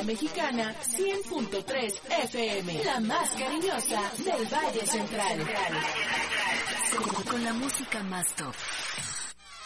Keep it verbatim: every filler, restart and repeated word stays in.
La Mexicana cien punto tres F M, la más cariñosa del Valle Central. Con la música más top.